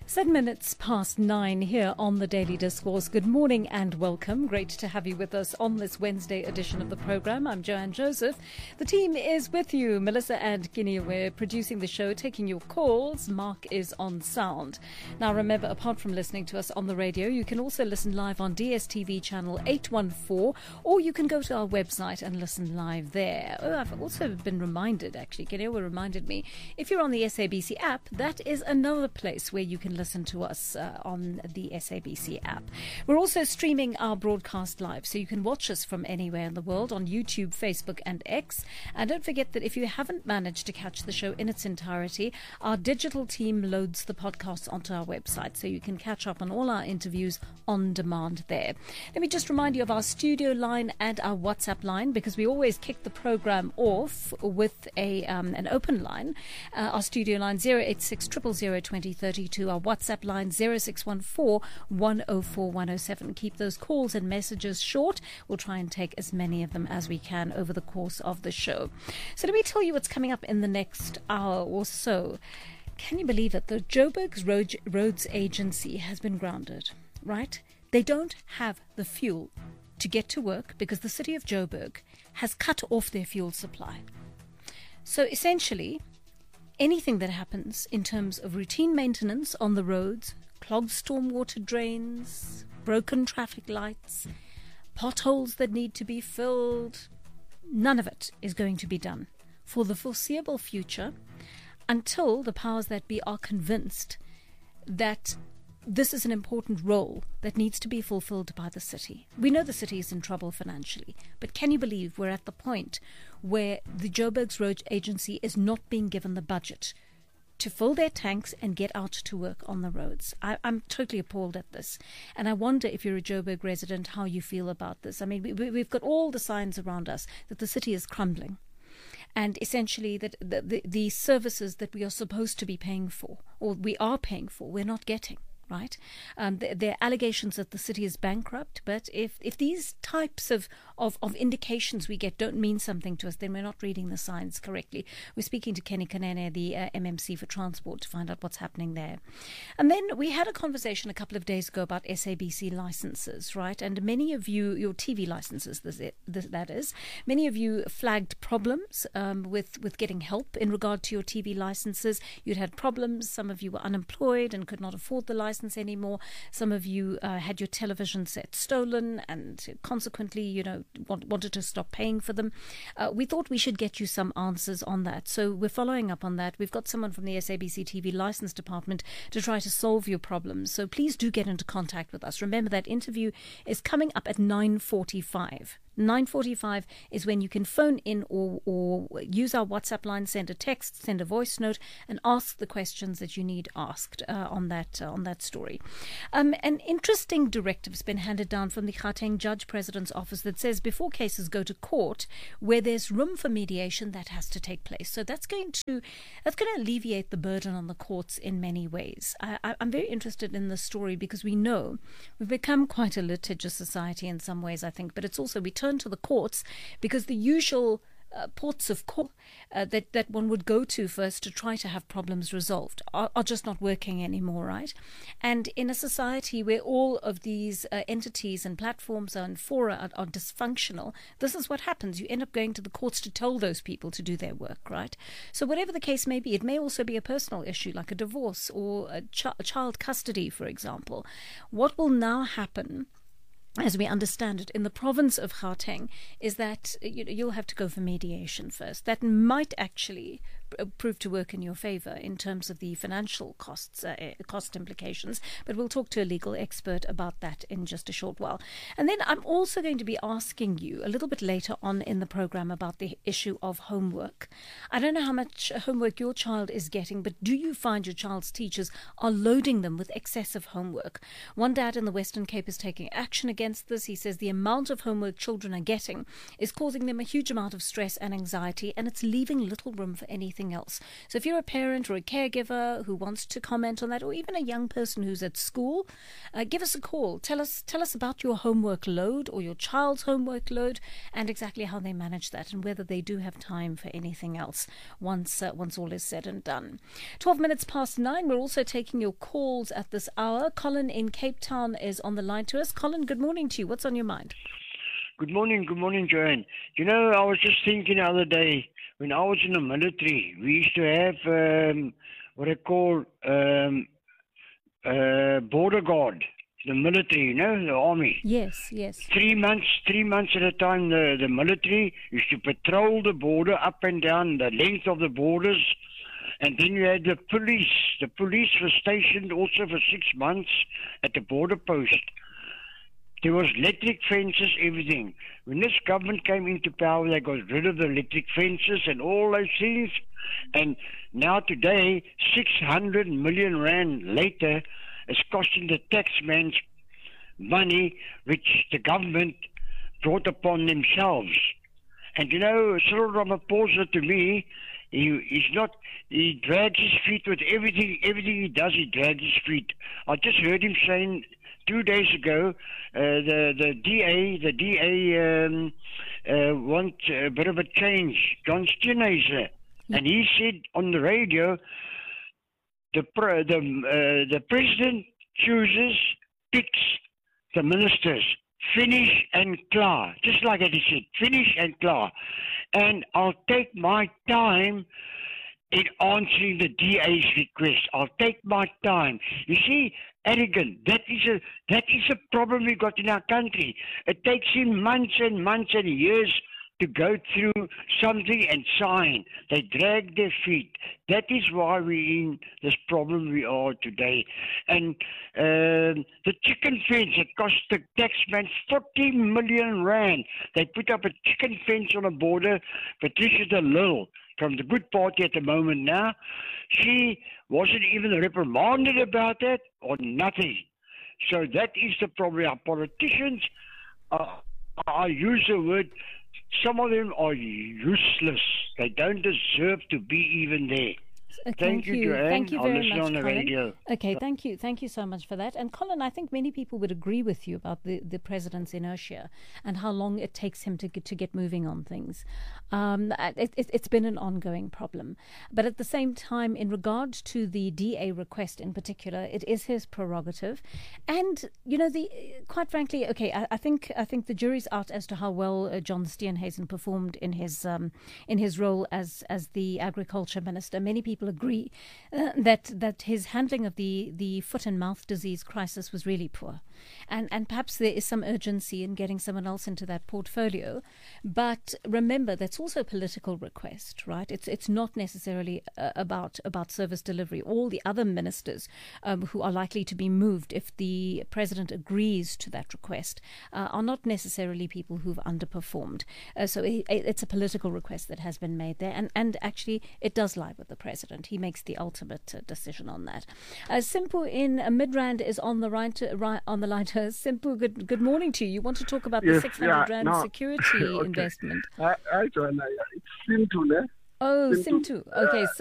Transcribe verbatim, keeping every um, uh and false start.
Seven minutes past nine here on the Daily Discourse. Good morning and welcome. Great to have you with us on this Wednesday edition of the program. I'm Joanne Joseph. The team is with you. Melissa and Guinea, we're producing the show, taking your calls. Mark is on sound. Now remember, apart from listening to us on the radio, you can also listen live on D S T V channel eight one four, or you can go to our website and listen live there. Oh, I've also been reminded, actually, Guinea reminded me, if you're on the S A B C app, that is another place where you can listen to us uh, on the S A B C app. We're also streaming our broadcast live, so you can watch us from anywhere in the world on YouTube, Facebook and X. And don't forget that if you haven't managed to catch the show in its entirety, our digital team loads the podcast onto our website, so you can catch up on all our interviews on demand there. Let me just remind you of our studio line and our WhatsApp line, because we always kick the program off with a um, an open line. Uh, our studio line zero eight six, zero zero zero, two zero three two. Our WhatsApp line zero six one four, one zero four, one zero seven. Keep those calls and messages short. We'll try and take as many of them as we can over the course of the show. So let me tell you what's coming up in the next hour or so. Can you believe it? The Joburg's Road, Roads Agency has been grounded, right? They don't have the fuel to get to work because the city of Joburg has cut off their fuel supply. So essentially, anything that happens in terms of routine maintenance on the roads, clogged stormwater drains, broken traffic lights, potholes that need to be filled, none of it is going to be done for the foreseeable future until the powers that be are convinced that this is an important role that needs to be fulfilled by the city. We know the city is in trouble financially, but can you believe we're at the point where the Joburg's Road Agency is not being given the budget to fill their tanks and get out to work on the roads? I, I'm totally appalled at this. And I wonder, if you're a Joburg resident, how you feel about this. I mean, we, we've got all the signs around us that the city is crumbling. And essentially that the, the, the services that we are supposed to be paying for, or we are paying for, we're not getting. Right? Um, there are allegations that the city is bankrupt, but if, if these types of, of, of indications we get don't mean something to us, then we're not reading the signs correctly. We're speaking to Kenny Kanene, the uh, M M C for Transport, to find out what's happening there. And then we had a conversation a couple of days ago about S A B C licenses, right? And many of you, your T V licenses, this, this, that is, many of you flagged problems um, with, with getting help in regard to your T V licenses. You'd had problems. Some of you were unemployed and could not afford the license anymore. Some of you uh, had your television set stolen and consequently, you know, want, wanted to stop paying for them. Uh, we thought we should get you some answers on that. So we're following up on that. We've got someone from the S A B C T V license department to try to solve your problems. So please do get into contact with us. Remember, that interview is coming up at nine forty-five. nine forty-five is when you can phone in or, or use our WhatsApp line, send a text, send a voice note, and ask the questions that you need asked uh, on that uh, on that story. Um, an interesting directive has been handed down from the Gauteng Judge President's office that says before cases go to court, where there's room for mediation, that has to take place. So that's going to that's going to alleviate the burden on the courts in many ways. I, I, I'm very interested in this story because we know we've become quite a litigious society in some ways, I think, but it's also we turn to the courts because the usual uh, ports of call uh, that, that one would go to first to try to have problems resolved are, are just not working anymore, right? And in a society where all of these uh, entities and platforms and fora are, are dysfunctional, this is what happens. You end up going to the courts to tell those people to do their work, right? So whatever the case may be, it may also be a personal issue like a divorce or a, ch- a child custody, for example. What will now happen, as we understand it, in the province of Gauteng, is that you know, you'll have to go for mediation first. That might actually prove to work in your favour in terms of the financial costs, uh, cost implications. But we'll talk to a legal expert about that in just a short while. And then I'm also going to be asking you a little bit later on in the programme about the issue of homework. I don't know how much homework your child is getting, but do you find your child's teachers are loading them with excessive homework? One dad in the Western Cape is taking action against this. He says the amount of homework children are getting is causing them a huge amount of stress and anxiety, and it's leaving little room for anything anything else. So if you're a parent or a caregiver who wants to comment on that, or even a young person who's at school, uh, give us a call. Tell us tell us about your homework load or your child's homework load and exactly how they manage that and whether they do have time for anything else once uh, once all is said and done. twelve minutes past nine. We're also taking your calls at this hour. Colin in Cape Town is on the line to us. Colin, good morning to you. What's on your mind? Good morning, good morning, Joanne. You know, I was just thinking the other day, when I was in the military, we used to have um, what I call um, uh, border guard, the military, you know, the army. Yes, yes. Three months, three months at a time, the, the military used to patrol the border up and down the length of the borders. And then you had the police. The police were stationed also for six months at the border post. There was electric fences, everything. When this government came into power, they got rid of the electric fences and all those things. And now today, six hundred million rand later, is costing the taxman's money, which the government brought upon themselves. And you know, Cyril Ramaphosa, to me, he, he's not, he drags his feet with everything, everything he does, he drags his feet. I just heard him saying two days ago, uh, the, the D A, the D A um, uh, want a bit of a change, John Steenhuisen. And he said on the radio, the, pre, the, uh, the president chooses, picks the ministers. Finish and klaar. Just like he said, finish and klaar. And I'll take my time in answering the D A's request. I'll take my time. You see, arrogant, that is a that is a problem we got in our country. It takes him months and months and years to go through something and sign. They drag their feet. That is why we're in this problem we are today. And uh, the chicken fence, it cost the taxman forty million rand. They put up a chicken fence on the border. Patricia de Lille, from the Good Party at the moment now, she wasn't even reprimanded about that or nothing. So that is the problem. Our politicians, uh, I use the word, some of them are useless. They don't deserve to be even there. Uh, thank, thank you, you, Joanne. thank you I'll very listen much, on the Colin. radio. Okay, thank you, thank you so much for that. And Colin, I think many people would agree with you about the, the president's inertia and how long it takes him to get to get moving on things. Um, it, it, it's been an ongoing problem, but at the same time, in regard to the D A request in particular, it is his prerogative. And you know, the quite frankly, okay, I, I think I think the jury's out as to how well uh, John Steenhuisen performed in his um, in his role as as the agriculture minister. Many people agree Uh, that that his handling of the, the foot and mouth disease crisis was really poor. And and perhaps there is some urgency in getting someone else into that portfolio. But remember, that's also a political request, right? It's it's not necessarily uh, about about service delivery. All the other ministers um, who are likely to be moved if the president agrees to that request uh, are not necessarily people who've underperformed. Uh, so it, it's a political request that has been made there. And, and actually, it does lie with the president. He makes the ultimate uh, decision on that. Uh, Simpu in uh, Midrand is on the right, uh, right on the line. Uh, Simpu, good good morning to you. You want to talk about yes, the six hundred yeah, rand no. security Okay. investment? Hi, hi, Joanna. It's Simtu, ne? Oh, Simtu. Simtu. Okay.